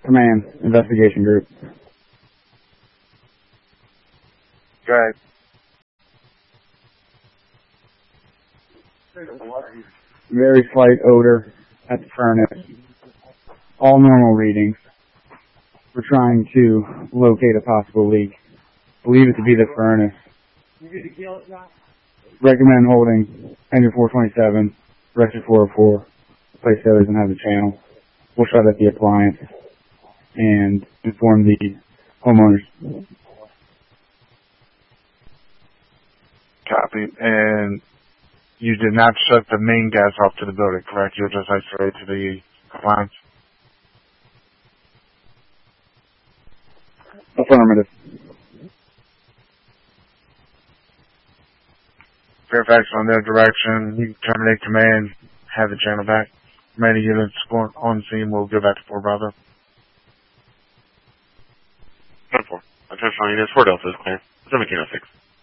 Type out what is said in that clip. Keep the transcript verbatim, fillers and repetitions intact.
Command, investigation group. Go ahead. Very slight odor at the furnace. All normal readings. We're trying to locate a possible leak. Believe it to be the furnace. Recommend holding engine four twenty-seven, register four oh four. Place that doesn't have the channel. We'll shut at the appliance and inform the homeowners. Copy. And you did not shut the main gas off to the building, correct? You were just isolated to the appliance? Affirmative. Fairfax on their direction. You can terminate command, have the channel back. Remaining units on scene will go back to Fort Bravo. ten four. Attention units, four Delta is clear. seven Kilo six.